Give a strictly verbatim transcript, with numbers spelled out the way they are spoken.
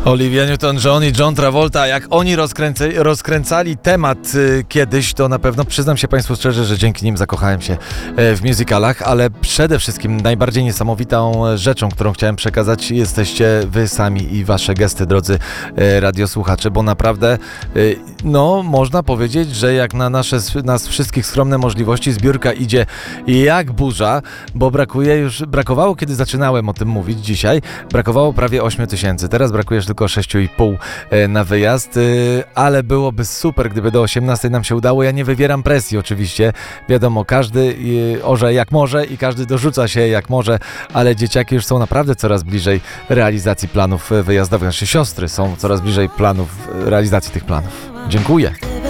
Olivia Newton-John i John Travolta, jak oni rozkręca, rozkręcali temat y, kiedyś, to na pewno przyznam się Państwu szczerze, że dzięki nim zakochałem się y, w musicalach, ale przede wszystkim najbardziej niesamowitą rzeczą, którą chciałem przekazać, jesteście Wy sami i Wasze gesty, drodzy y, radiosłuchacze, bo naprawdę, y, no, można powiedzieć, że jak na nasze, nas wszystkich skromne możliwości zbiórka idzie jak burza, bo brakuje już, brakowało, kiedy zaczynałem o tym mówić dzisiaj, brakowało prawie ośmiu tysięcy, teraz brakuje tylko sześć i pół na wyjazd, ale byłoby super, gdyby do osiemnastej nam się udało. Ja nie wywieram presji oczywiście, wiadomo, każdy orze jak może i każdy dorzuca się jak może, ale dzieciaki już są naprawdę coraz bliżej realizacji planów wyjazdowych. Nasze siostry są coraz bliżej planów, realizacji tych planów. Dziękuję.